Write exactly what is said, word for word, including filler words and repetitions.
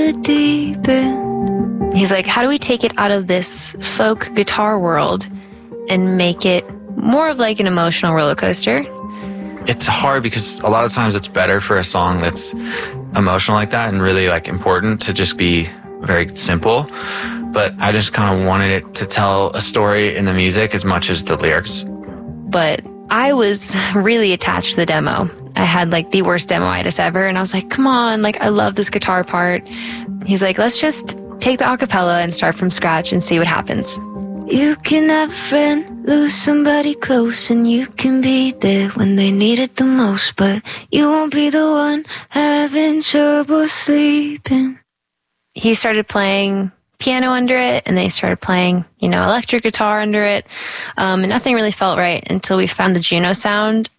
the deep end. He's like, how do we take it out of this folk guitar world and make it more of like an emotional roller coaster? It's hard because a lot of times it's better for a song that's emotional like that and really like important to just be very simple. But I just kind of wanted it to tell a story in the music as much as the lyrics. But I was really attached to the demo. I had like the worst demoitis ever, and I was like, come on, like I love this guitar part. He's like, let's just take the acapella and start from scratch and see what happens. You can have a friend, lose somebody close, and you can be there when they need it the most, but you won't be the one having trouble sleeping. He started playing piano under it, and they started playing, you know, electric guitar under it, um, and nothing really felt right until we found the Juno sound